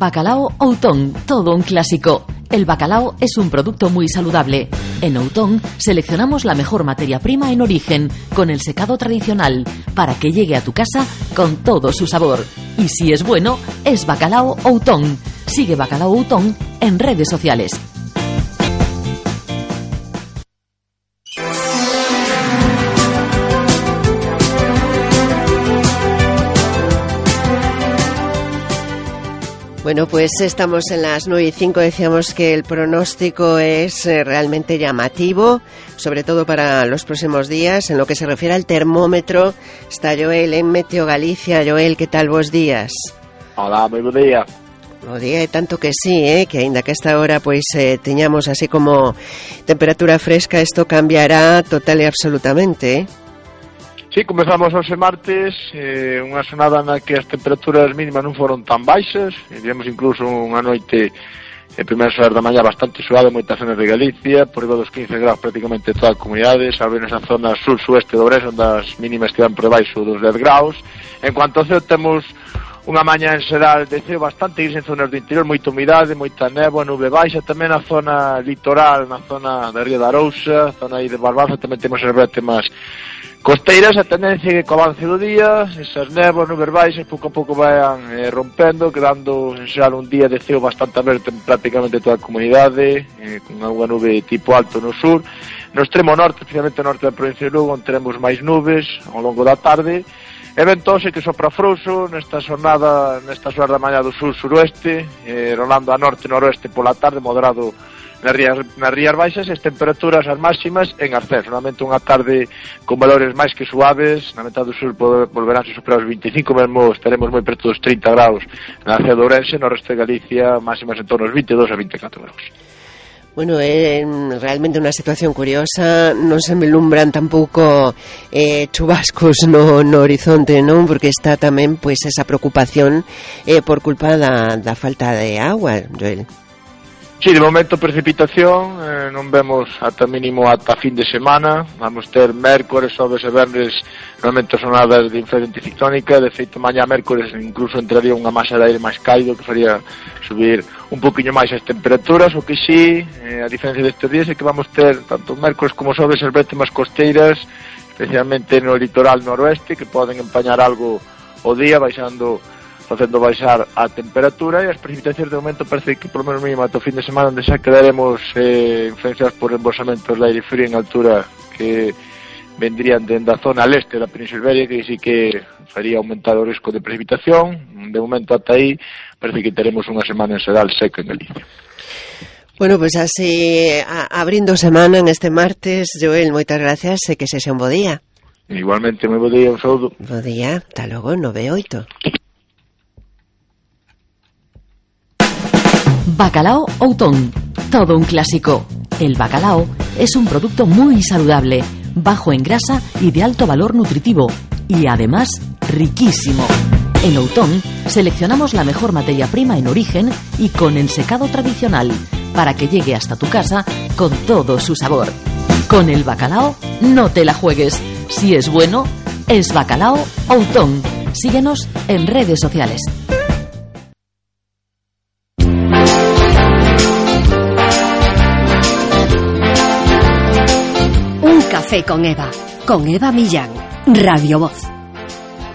Bacalao Outón, todo un clásico. El bacalao es un producto muy saludable. En Outón seleccionamos la mejor materia prima en origen, con el secado tradicional, para que llegue a tu casa con todo su sabor. Y si es bueno, es Bacalao Outón. Sigue Bacalao Outón en redes sociales. Bueno, pues estamos en las 9:05. Decíamos que el pronóstico es realmente llamativo, sobre todo para los próximos días. En lo que se refiere al termómetro, está Joel en Meteo Galicia. Joel, ¿qué tal? Bos días. Hola, moi bo día. Bo día, e tanto que sí, que aínda que a esta hora pois teñamos así como temperatura fresca, isto cambiará total e absolutamente, Sí, comezamos hoxe martes, unha xornada na que as temperaturas mínimas non foron tan baixas, vimos incluso unha noite en primeiras horas da mañá bastante suave en moitas zonas de Galicia, por riba dos 15 graus prácticamente toda a comunidade, salvo nesa zona sur-sueste do Ourense, onde as mínimas quedan por debaixo dos 10 graus. En cuanto ao ceo, temos unha mañá en xeral de ceo bastante gris en zonas do interior, moita humidade, moita néboa, nube baixa, tamén na zona litoral, na zona da Ría da Arousa, zona aí de Barbanza, tamén temos as bretemas costeiras. A tendencia que co avance do día, esas néboas, nubes baixas, pouco a pouco vayan rompendo, quedando en xeral un día de ceo bastante aberto en prácticamente toda a comunidade, con algunha nube tipo alto no sur. No extremo norte, especialmente no norte da provincia de Lugo, onde teremos máis nubes ao longo da tarde, e ventose que sopra frouxo nesta xornada, nestas horas da mañá do sur-suroeste, rolando a norte-noroeste pola tarde, moderado nas rías baixas, e as temperaturas as máximas en ascenso. Normalmente unha tarde con valores máis que suaves, na metade do sur volverán a superar os 25, mesmo estaremos moi preto dos 30 graus na cidade de Ourense, no resto de Galicia máximas en torno aos 22 a 24 graus. Bueno, é realmente unha situación curiosa, non se me lumbran tampouco chubascos no horizonte, non? Porque está tamén pois esa preocupación por culpa da falta de agua, Joel. Sí, de momento precipitación, non vemos ata mínimo ata fin de semana. Vamos ter mércores, xoves e venres normalmente sonadas de influencia anticiclónica. De feito, mañá mércores incluso entraría unha masa de aire máis cálido que faría subir un poquinho máis as temperaturas. O que sí, a diferencia destes días, é que vamos ter tanto mércores como xoves as bretemas costeiras, especialmente no litoral noroeste, que poden empañar algo o día, facendo baixar a temperatura, e as precipitacións de momento parece que por menos mínimo ata o fin de semana, onde xa quedaremos influenciados por embolsamentos de aire frío en altura que vendrían dende a zona leste da Península Ibérica, que sí que faría aumentar o risco de precipitación. De momento ata aí parece que teremos unha semana en xeral seca en Galicia. Bueno, pues así abrindo semana en este martes, Joel, moitas gracias e que sexa un bo día. Igualmente, moi bo día, un saúdo. Bo día, hasta logo, 9:08. Bacalao Outón, todo un clásico. El bacalao es un producto muy saludable, bajo en grasa y de alto valor nutritivo, y además riquísimo. En Outón seleccionamos la mejor materia prima en origen y con el secado tradicional, para que llegue hasta tu casa con todo su sabor. Con el bacalao no te la juegues. Si es bueno, es Bacalao Outón. Síguenos en redes sociales. Un café con Eva Millán, Radio Voz.